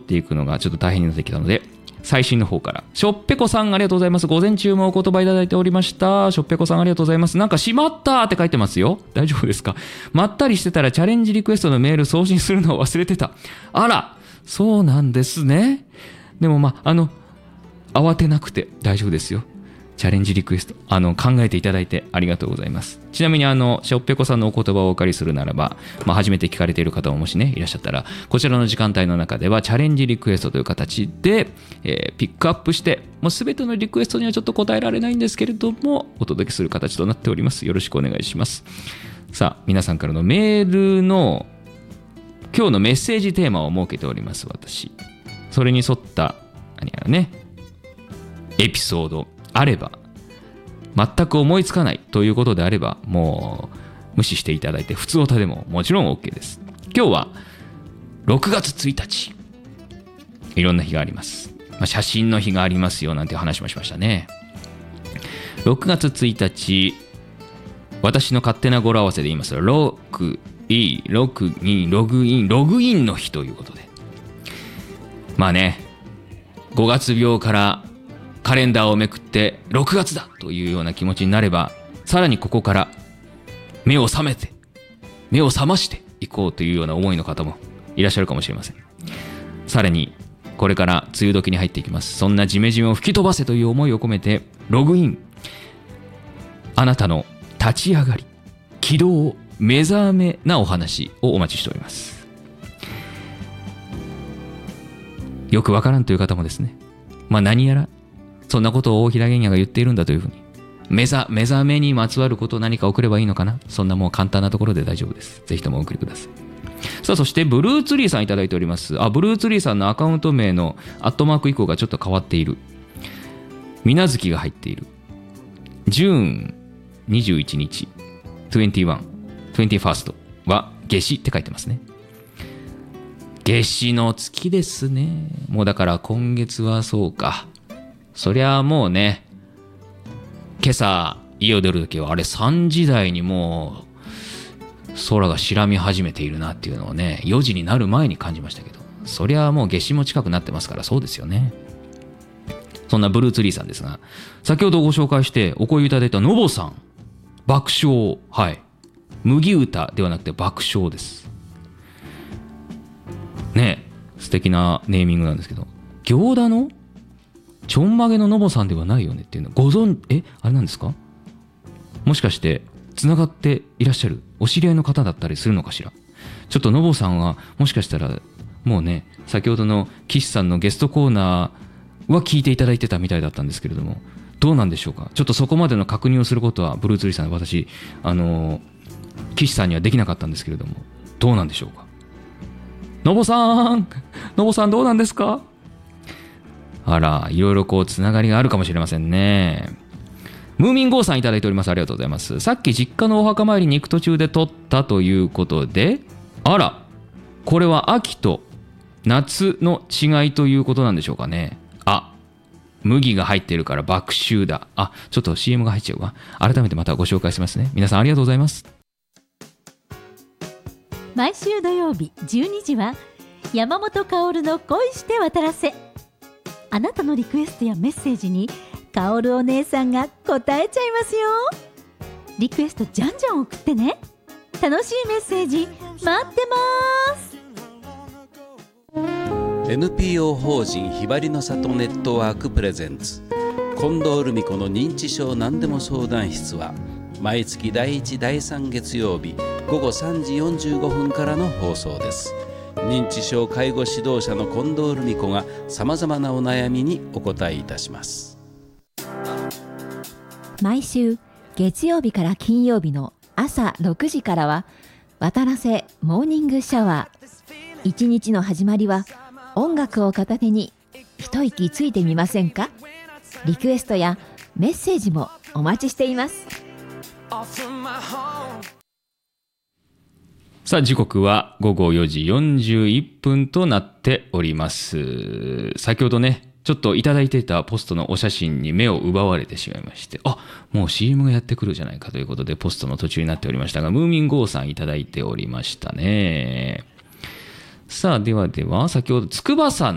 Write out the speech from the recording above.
っていくのがちょっと大変になってきたので、最新の方からしょっぺこさんありがとうございます。午前中もお言葉いただいておりました。しょっぺこさんありがとうございます。なんかしまったって書いてますよ。大丈夫ですか？まったりしてたらチャレンジリクエストのメール送信するのを忘れてた。あら、そうなんですね。でも慌てなくて大丈夫ですよ。チャレンジリクエスト考えていただいてありがとうございます。ちなみにしょっぺこさんのお言葉をお借りするならば、初めて聞かれている方ももしねいらっしゃったら、こちらの時間帯の中ではチャレンジリクエストという形で、ピックアップして、もう全てのリクエストにはちょっと答えられないんですけれども、お届けする形となっております。よろしくお願いします。さあ、皆さんからのメールの今日のメッセージテーマを設けております。私それに沿った何やらねエピソードあれば、全く思いつかないということであれば、もう無視していただいて、普通歌でももちろん OK です。今日は6月1日、いろんな日があります。写真の日がありますよなんて話もしましたね。6月1日、私の勝手な語呂合わせで言いますと、ログインの日ということで、5月病からカレンダーをめくって6月だというような気持ちになれば、さらにここから目を覚ましていこうというような思いの方もいらっしゃるかもしれません。さらにこれから梅雨時に入っていきます。そんなジメジメを吹き飛ばせという思いを込めて、ログイン、あなたの立ち上がり、起動、目覚めなお話をお待ちしております。よくわからんという方もですね、何やらそんなことを大平玄也が言っているんだというふうに、目覚めにまつわることを何か送ればいいのかな。そんなもう簡単なところで大丈夫です。ぜひともお送りください。さあ、そしてブルーツリーさんいただいております。ブルーツリーさんのアカウント名のアットマーク以降がちょっと変わっている。水無月が入っている。ジューン21日21は夏至って書いてますね。夏至の月ですね。もうだから今月はそうか、そりゃもうね、今朝家を出るときは3時台にもう空が白み始めているなっていうのをね、4時になる前に感じましたけど、そりゃもう夏至も近くなってますから、そうですよね。そんなブルーツリーさんですが、先ほどご紹介してお声いただいたのぼさん、爆笑、麦歌ではなくて爆笑ですね。素敵なネーミングなんですけど、行田のちょんまげののぼさんではないよねっていうのご存知、あれなんですか？もしかしてつながっていらっしゃるお知り合いの方だったりするのかしら。ちょっとのぼさんはもしかしたらもうね、先ほどの岸さんのゲストコーナーは聞いていただいてたみたいだったんですけれども、どうなんでしょうか。ちょっとそこまでの確認をすることはブルーツリーさん、私岸さんにはできなかったんですけれども、どうなんでしょうか。のぼさんどうなんですか。いろいろつながりがあるかもしれませんね。ムーミンゴーさんいただいております。ありがとうございます。さっき実家のお墓参りに行く途中で撮ったということで、これは秋と夏の違いということなんでしょうかね。麦が入っているから爆秋だ。ちょっと CM が入っちゃうわ。改めてまたご紹介しますね。皆さんありがとうございます。 毎週土曜日12時は山本薫の恋して渡らせ。あなたのリクエストやメッセージに薫お姉さんが答えちゃいますよ。リクエストじゃんじゃん送ってね。楽しいメッセージ待ってます。 NPO 法人ひばりの里ネットワークプレゼンツ近藤留美子の認知症何でも相談室は、毎月第1第3月曜日午後3時45分からの放送です。認知症介護指導者の近藤留美子がさまざまなお悩みにお答えいたします。 毎週月曜日から金曜日の朝6時からは渡らせモーニングシャワー。一日の始まりは音楽を片手に一息ついてみませんか。リクエストやメッセージもお待ちしています。 さあ、時刻は午後4時41分となっております。先ほどね、ちょっといただいていたポストのお写真に目を奪われてしまいまして、もう CM がやってくるじゃないかということでポストの途中になっておりましたが、ムーミンゴーさんいただいておりましたね。さあ、では先ほど筑波山